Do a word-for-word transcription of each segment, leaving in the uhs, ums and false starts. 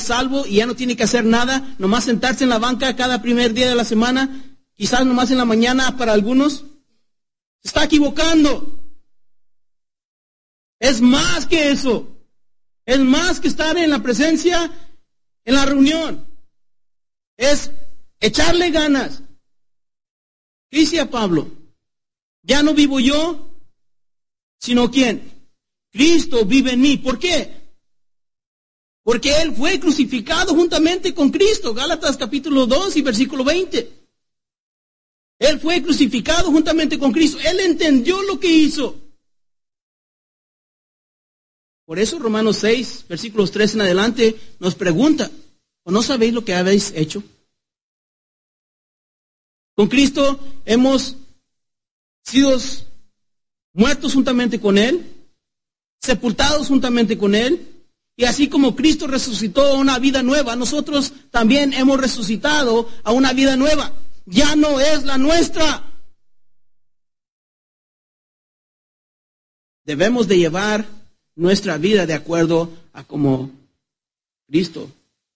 salvo y ya no tiene que hacer nada, nomás sentarse en la banca cada primer día de la semana, quizás nomás en la mañana para algunos, se está equivocando. Es más que eso. Es más que estar en la presencia, en la reunión. Es echarle ganas. ¿Qué dice Pablo? Ya no vivo yo, sino ¿quién? Cristo vive en mí. ¿Por qué? Porque Él fue crucificado juntamente con Cristo. Gálatas capítulo dos y versículo veinte. Él fue crucificado juntamente con Cristo. Él entendió lo que hizo. Por eso Romanos seis, versículos tres en adelante, nos pregunta, ¿o no sabéis lo que habéis hecho? Con Cristo hemos sido muertos juntamente con Él, sepultados juntamente con Él, y así como Cristo resucitó a una vida nueva, nosotros también hemos resucitado a una vida nueva. Ya no es la nuestra. Debemos de llevar nuestra vida de acuerdo a como Cristo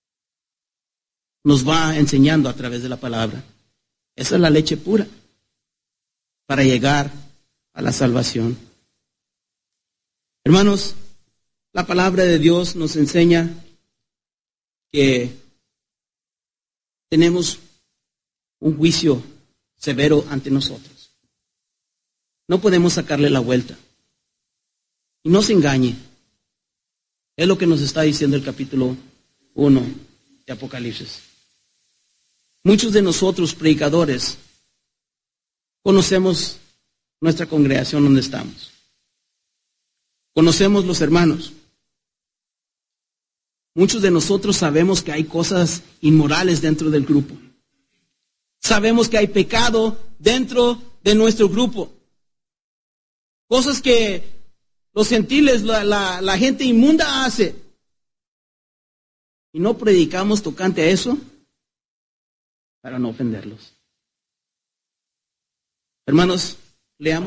nos va enseñando a través de la palabra. Esa es la leche pura para llegar a la salvación. Hermanos, la palabra de Dios nos enseña que tenemos un juicio severo ante nosotros. No podemos sacarle la vuelta. Y no se engañe. Es lo que nos está diciendo el capítulo uno de Apocalipsis. Muchos de nosotros, predicadores, conocemos nuestra congregación donde estamos. Conocemos los hermanos. Muchos de nosotros sabemos que hay cosas inmorales dentro del grupo. Sabemos que hay pecado dentro de nuestro grupo. Cosas que los gentiles, la, la, la gente inmunda hace. Y no predicamos tocante a eso para no ofenderlos. Hermanos, leamos.